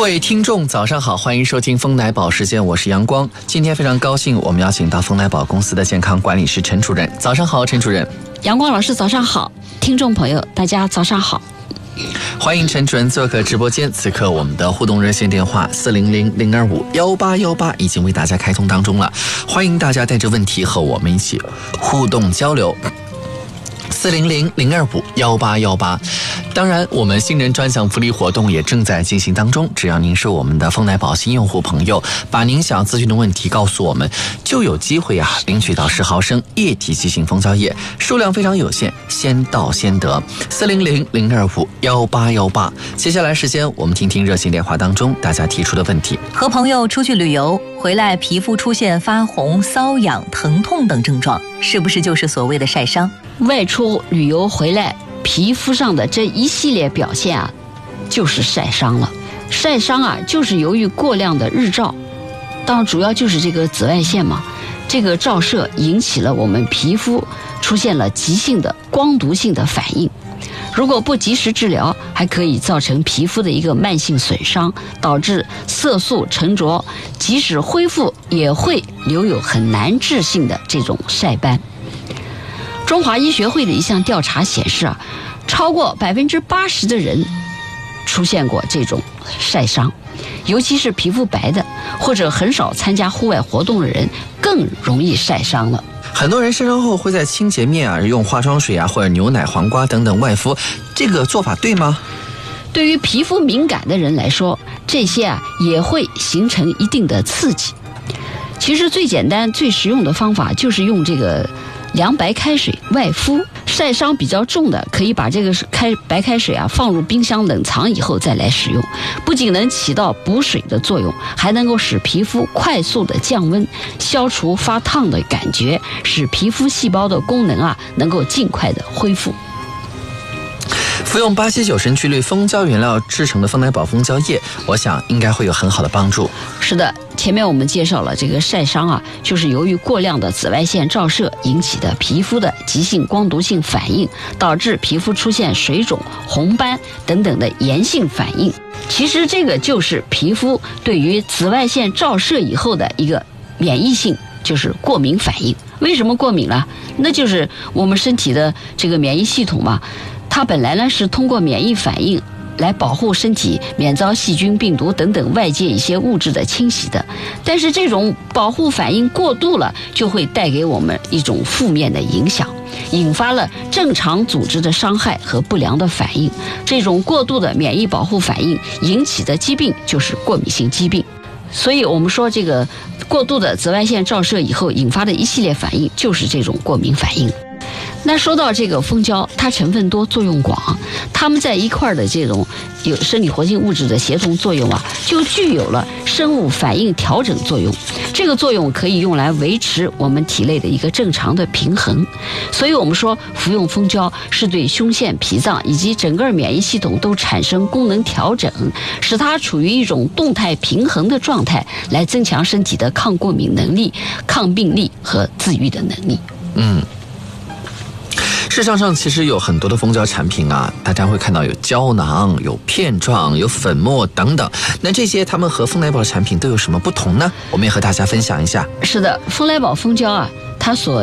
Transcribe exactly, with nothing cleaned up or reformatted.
位听众早上好，欢迎收听丰奶宝时间，我是阳光。今天非常高兴，我们邀请到丰奶宝公司的健康管理师陈主任。早上好，陈主任。 阳光老师早上好，听众朋友大家早上好。 欢迎陈主任做客直播间，此刻我们的互动热线电话四零零零二五幺八幺八已经为大家开通当中了，欢迎大家带着问题和我们一起互动交流。四零零零二五幺八幺八，当然，我们新人专享福利活动也正在进行当中。只要您是我们的丰奶宝新用户朋友，把您想要咨询的问题告诉我们，就有机会啊领取到十毫升液体急性蜂胶液，数量非常有限，先到先得。四零零零二五幺八幺八。接下来时间，我们听听热线电话当中大家提出的问题。 和朋友出去旅游回来，皮肤出现发红、瘙痒、疼痛等症状，是不是就是所谓的晒伤？ 外出旅游回来，皮肤上的这一系列表现啊，就是晒伤了。晒伤啊，就是由于过量的日照，当然主要就是这个紫外线嘛，这个照射引起了我们皮肤出现了急性的光毒性的反应。如果不及时治疗，还可以造成皮肤的一个慢性损伤，导致色素沉着，即使恢复也会留有很难治性的这种晒斑。中华医学会的一项调查显示啊，超过百分之八十的人出现过这种晒伤，尤其是皮肤白的或者很少参加户外活动的人更容易晒伤了。 很多人晒伤后会在清洁面啊用化妆水啊或者牛奶、黄瓜等等外敷，这个做法对吗？ 对于皮肤敏感的人来说，这些啊也会形成一定的刺激。其实最简单最实用的方法就是用这个凉白开水外敷。晒伤比较重的，可以把这个开白开水啊放入冰箱冷藏以后再来使用，不仅能起到补水的作用，还能够使皮肤快速的降温，消除发烫的感觉，使皮肤细胞的功能啊能够尽快的恢复。 服用巴西九神曲类蜂胶原料制成的丰奶宝蜂胶液，我想应该会有很好的帮助。 是的，前面我们介绍了这个晒伤啊，就是由于过量的紫外线照射引起的皮肤的急性光毒性反应，导致皮肤出现水肿、红斑等等的炎性反应。其实这个就是皮肤对于紫外线照射以后的一个免疫性，就是过敏反应。为什么过敏了？那就是我们身体的这个免疫系统嘛，它本来呢是通过免疫反应来保护身体免遭细菌、病毒等等外界一些物质的侵袭的，但是这种保护反应过度了，就会带给我们一种负面的影响，引发了正常组织的伤害和不良的反应。这种过度的免疫保护反应引起的疾病就是过敏性疾病。所以我们说这个过度的紫外线照射以后引发的一系列反应就是这种过敏反应。那说到这个蜂胶，它成分多，作用广，它们在一块的这种有生理活性物质的协同作用啊，就具有了生物反应调整作用。这个作用可以用来维持我们体内的一个正常的平衡。所以我们说服用蜂胶是对胸腺、脾脏以及整个免疫系统都产生功能调整，使它处于一种动态平衡的状态，来增强身体的抗过敏能力、抗病力和自愈的能力。 嗯。市场上其实有很多的蜂胶产品啊，大家会看到有胶囊、有片状、有粉末等等。那这些它们和丰奶宝的产品都有什么不同呢？我们也和大家分享一下。 是的，丰奶宝蜂胶啊，它所